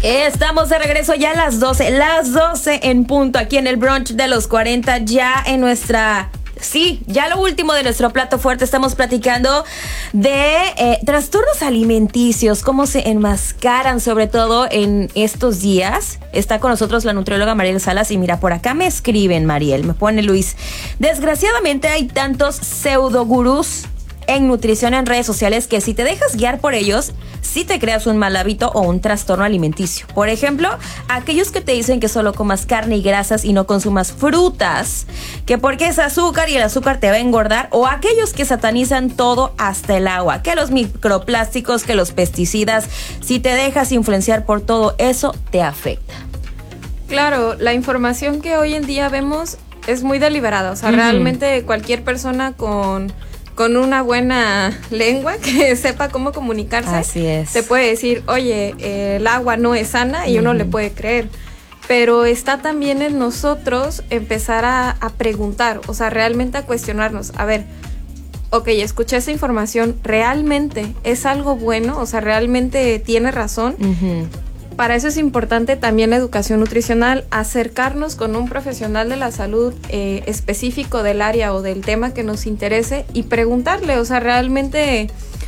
Estamos de regreso ya a las 12 en punto, aquí en el brunch de los 40, ya en nuestra... Sí, ya lo último de nuestro plato fuerte. Estamos platicando de trastornos alimenticios, cómo se enmascaran, sobre todo en estos días. Está con nosotros la nutrióloga Mariel Salas y mira, por acá me escriben, Mariel, me pone Luis. Desgraciadamente hay tantos pseudogurús en nutrición en redes sociales que si te dejas guiar por ellos, sí te creas un mal hábito o un trastorno alimenticio. Por ejemplo, aquellos que te dicen que solo comas carne y grasas y no consumas frutas, que porque es azúcar y el azúcar te va a engordar, o aquellos que satanizan todo hasta el agua, que los microplásticos, que los pesticidas. Si te dejas influenciar por todo eso, te afecta. Claro, la información que hoy en día vemos es muy deliberada, o sea, realmente cualquier persona con una buena lengua que sepa cómo comunicarse, así es, te puede decir, oye, el agua no es sana, y uno le puede creer. Pero está también en nosotros empezar a preguntar, o sea, realmente a cuestionarnos. A ver, ok, escuché esa información, ¿realmente es algo bueno? O sea, ¿realmente tiene razón? Para eso es importante también la educación nutricional, acercarnos con un profesional de la salud específico del área o del tema que nos interese y preguntarle, o sea, realmente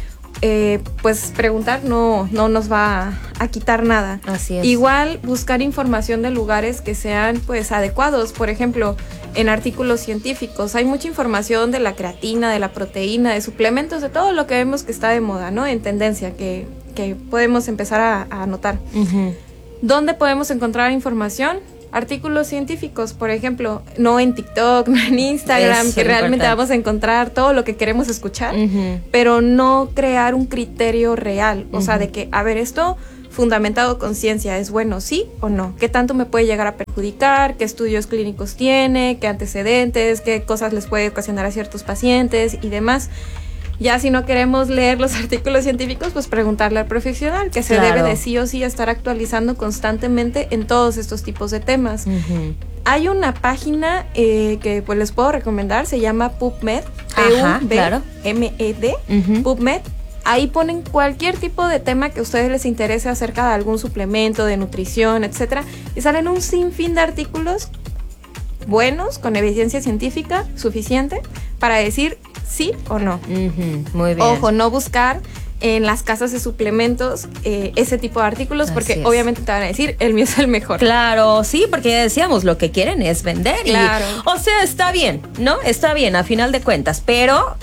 pues preguntar no nos va a quitar nada. Así es. Igual buscar información de lugares que sean pues adecuados, por ejemplo, en artículos científicos hay mucha información de la creatina, de la proteína, de suplementos, de todo lo que vemos que está de moda, ¿no? En tendencia, que podemos empezar a notar. ¿Dónde podemos encontrar información? Artículos científicos, por ejemplo, no en TikTok, no en Instagram, que realmente vamos a encontrar todo lo que queremos escuchar, pero no crear un criterio real, o sea, de que, a ver, esto fundamentado con ciencia, ¿es bueno, sí o no? ¿Qué tanto me puede llegar a perjudicar? ¿Qué estudios clínicos tiene? ¿Qué antecedentes? ¿Qué cosas les puede ocasionar a ciertos pacientes y demás? Ya si no queremos leer los artículos científicos, pues preguntarle al profesional, que se debe de sí o sí estar actualizando constantemente en todos estos tipos de temas. Hay una página que pues les puedo recomendar, se llama PubMed, P-U-B-M-E-D, PubMed. Ahí ponen cualquier tipo de tema que a ustedes les interese acerca de algún suplemento, de nutrición, etcétera, y salen un sinfín de artículos buenos, con evidencia científica suficiente para decir sí o no. Muy bien. Ojo, no buscar en las casas de suplementos ese tipo de artículos, porque obviamente te van a decir, el mío es el mejor. Claro, sí, porque ya decíamos, lo que quieren es vender. Claro. O sea, está bien, ¿no? Está bien, a final de cuentas, pero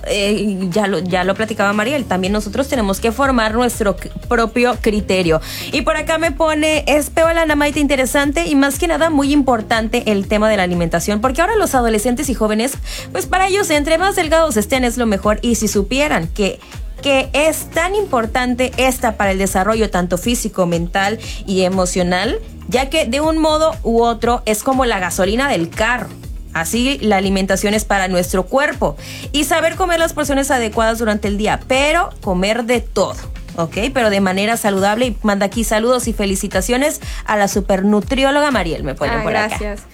ya lo platicaba Mariel, también nosotros tenemos que formar nuestro propio criterio. Y por acá me pone, es Peola Namaite interesante y más que nada muy importante el tema de la alimentación, porque ahora los adolescentes y jóvenes, pues para ellos, entre más delgados estén es lo mejor, y si supieran que es tan importante esta para el desarrollo tanto físico, mental y emocional, ya que de un modo u otro es como la gasolina del carro. Así la alimentación es para nuestro cuerpo. Y saber comer las porciones adecuadas durante el día, pero comer de todo, ¿ok? Pero de manera saludable. Y manda aquí saludos y felicitaciones a la supernutrióloga Mariel, me ponen por acá. Gracias.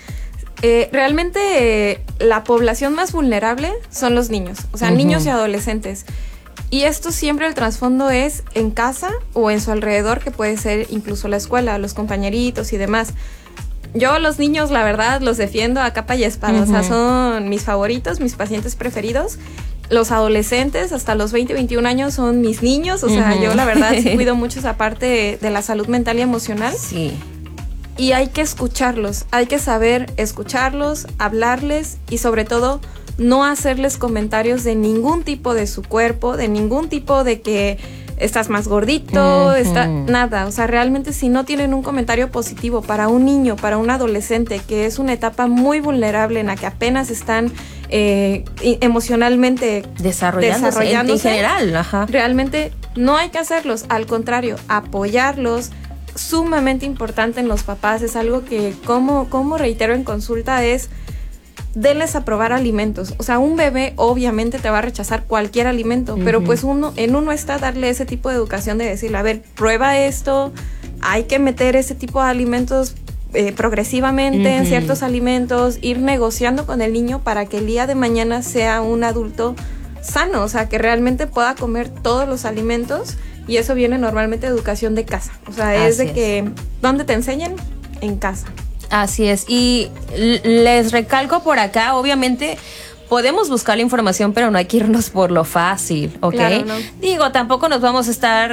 Realmente la población más vulnerable son los niños, o sea, niños y adolescentes. Y esto siempre el trasfondo es en casa o en su alrededor, que puede ser incluso la escuela, los compañeritos y demás. Yo a los niños, la verdad, los defiendo a capa y espada. O sea, son mis favoritos, mis pacientes preferidos. Los adolescentes hasta los 20, 21 años son mis niños. O sea, yo la verdad sí cuido mucho esa parte de la salud mental y emocional. Sí. Y hay que escucharlos, hay que saber escucharlos, hablarles y sobre todo no hacerles comentarios de ningún tipo de su cuerpo, de ningún tipo de que estás más gordito, nada. O sea, realmente si no tienen un comentario positivo para un niño, para un adolescente, que es una etapa muy vulnerable en la que apenas están emocionalmente desarrollándose en general, realmente no hay que hacerlos, al contrario, apoyarlos. Sumamente importante en los papás, es algo que como reitero en consulta, es denles a probar alimentos. O sea, un bebé obviamente te va a rechazar cualquier alimento, pero pues uno está darle ese tipo de educación de decirle, a ver, prueba esto, hay que meter ese tipo de alimentos progresivamente en ciertos alimentos, ir negociando con el niño para que el día de mañana sea un adulto sano, o sea, que realmente pueda comer todos los alimentos y eso viene normalmente de educación de casa. O sea, es de que, ¿dónde te enseñan? En casa. Así es, y les recalco por acá, obviamente podemos buscar la información, pero no hay que irnos por lo fácil, ¿ok? Claro, no. Digo, tampoco nos vamos a estar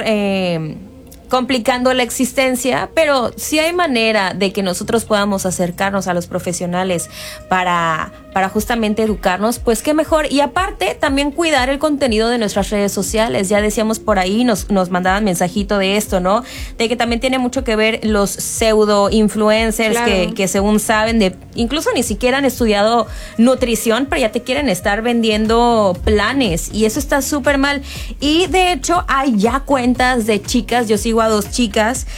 complicando la existencia, pero sí hay manera de que nosotros podamos acercarnos a los profesionales para justamente educarnos, pues qué mejor. Y aparte, también cuidar el contenido de nuestras redes sociales. Ya decíamos por ahí, nos mandaban mensajito de esto, ¿no? De que también tiene mucho que ver los pseudo influencers, claro, que según saben incluso ni siquiera han estudiado nutrición, pero ya te quieren estar vendiendo planes, y eso está súper mal. Y de hecho hay ya cuentas de chicas, yo sigo a 2 chicas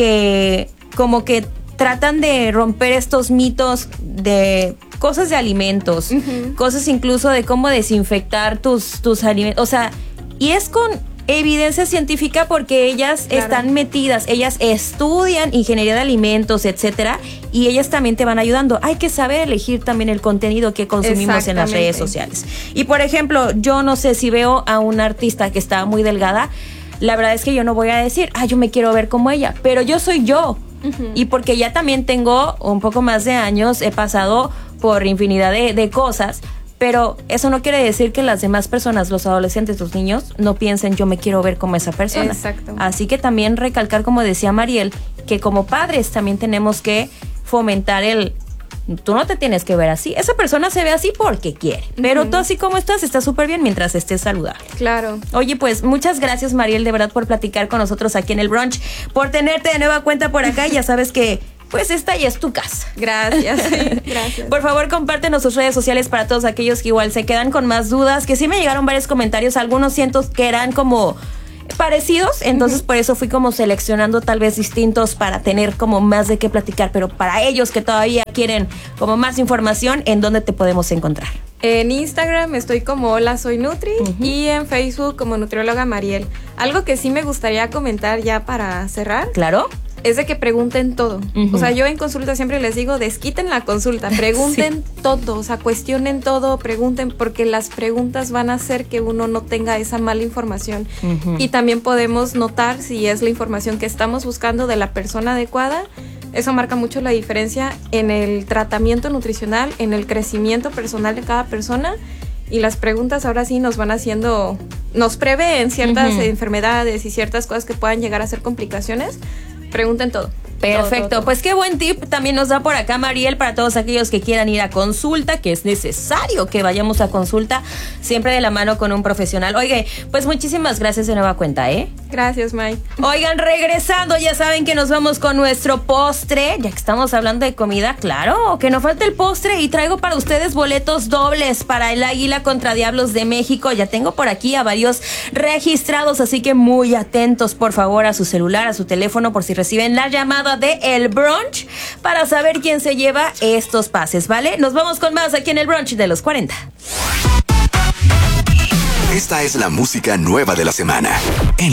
que como que tratan de romper estos mitos de cosas de alimentos, cosas incluso de cómo desinfectar tus alimentos, o sea, y es con evidencia científica porque ellas están metidas, ellas estudian ingeniería de alimentos, etcétera, y ellas también te van ayudando. Hay que saber elegir también el contenido que consumimos en las redes sociales. Y por ejemplo, yo no sé si veo a una artista que está muy delgada, la verdad es que yo no voy a decir, yo me quiero ver como ella, pero yo soy yo. Y porque ya también tengo un poco más de años, he pasado por infinidad de cosas, pero eso no quiere decir que las demás personas, los adolescentes, los niños, no piensen yo me quiero ver como esa persona. Exacto. Así que también recalcar, como decía Mariel, que como padres también tenemos que fomentar tú no te tienes que ver así. Esa persona se ve así porque quiere. Pero tú así como estás súper bien mientras estés saludable. Claro. Oye, pues muchas gracias, Mariel, de verdad, por platicar con nosotros aquí en el brunch, por tenerte de nueva cuenta por acá. Ya sabes que pues esta ya es tu casa. Gracias. Gracias. Por favor, compártenos sus redes sociales para todos aquellos que igual se quedan con más dudas, que sí me llegaron varios comentarios, algunos siento que eran como parecidos, entonces por eso fui como seleccionando tal vez distintos para tener como más de qué platicar, pero para ellos que todavía quieren como más información, ¿en dónde te podemos encontrar? En Instagram estoy como Hola Soy Nutri y en Facebook como Nutrióloga Mariel. Algo que sí me gustaría comentar ya para cerrar. Claro. Es de que pregunten todo. O sea, yo en consulta siempre les digo, desquiten la consulta, pregunten todo, o sea, cuestionen todo, pregunten, porque las preguntas van a hacer que uno no tenga esa mala información. Y también podemos notar si es la información que estamos buscando de la persona adecuada. Eso marca mucho la diferencia en el tratamiento nutricional, en el crecimiento personal de cada persona. Y las preguntas ahora sí nos van haciendo, nos prevén ciertas enfermedades y ciertas cosas que puedan llegar a ser complicaciones. Pregunten todo. Perfecto, todo. Pues qué buen tip también nos da por acá Mariel para todos aquellos que quieran ir a consulta, que es necesario que vayamos a consulta, siempre de la mano con un profesional. Oye, pues muchísimas gracias de nueva cuenta, Gracias, Mike. Oigan, regresando, ya saben que nos vamos con nuestro postre, ya que estamos hablando de comida, claro, que no falta el postre, y traigo para ustedes boletos dobles para el Águila contra Diablos de México. Ya tengo por aquí a varios registrados, así que muy atentos, por favor, a su celular, a su teléfono, por si reciben la llamada de El Brunch para saber quién se lleva estos pases, ¿vale? Nos vamos con más aquí en el Brunch de los 40. Esta es la música nueva de la semana en